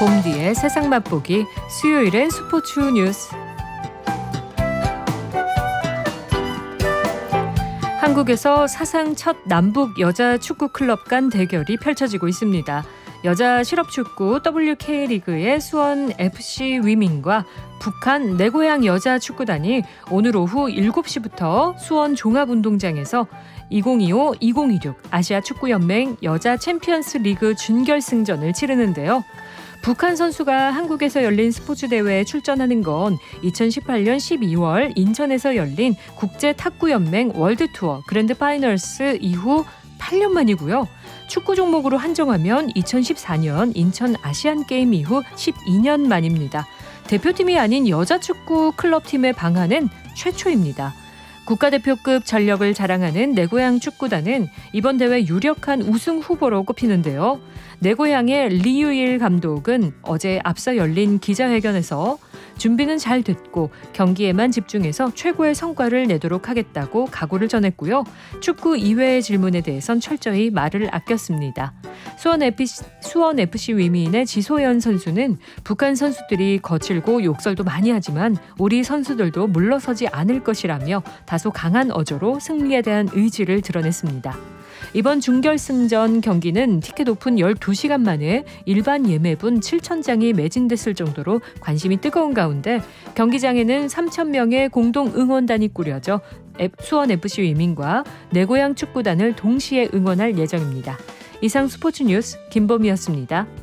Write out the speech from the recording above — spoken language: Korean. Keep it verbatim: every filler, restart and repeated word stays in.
봄디의 세상 맛보기 수요일엔 스포츠 뉴스. 한국에서 사상 첫 남북 여자 축구 클럽 간 대결이 펼쳐지고 있습니다. 여자 실업축구 더블유케이 리그의 수원 에프씨 위민과 북한 내 고향 여자 축구단이 오늘 오후 일곱 시부터 수원 종합운동장에서 이천이십오 이천이십육 아시아 축구연맹 여자 챔피언스 리그 준결승전을 치르는데요. 북한 선수가 한국에서 열린 스포츠 대회에 출전하는 건 이천십팔 년 십이월 인천에서 열린 국제탁구연맹 월드투어 그랜드 파이널스 이후 팔 년 만이고요. 축구 종목으로 한정하면 이천십사 년 인천 아시안게임 이후 십이 년 만입니다. 대표팀이 아닌 여자 축구 클럽팀의 방한은 최초입니다. 국가대표급 전력을 자랑하는 내 고향 축구단은 이번 대회 유력한 우승 후보로 꼽히는데요. 내 고향의 리유일 감독은 어제 앞서 열린 기자회견에서 준비는 잘 됐고 경기에만 집중해서 최고의 성과를 내도록 하겠다고 각오를 전했고요. 축구 이외의 질문에 대해선 철저히 말을 아꼈습니다. 수원 에프씨, 수원 에프씨 위민의 지소연 선수는 북한 선수들이 거칠고 욕설도 많이 하지만 우리 선수들도 물러서지 않을 것이라며 다소 강한 어조로 승리에 대한 의지를 드러냈습니다. 이번 준결승전 경기는 티켓 오픈 열두 시간 만에 일반 예매분 칠천 장이 매진됐을 정도로 관심이 뜨거운 가운데 경기장에는 삼천 명의 공동 응원단이 꾸려져 수원 에프씨 위민과 내 고향 축구단을 동시에 응원할 예정입니다. 이상 스포츠 뉴스 김범희였습니다.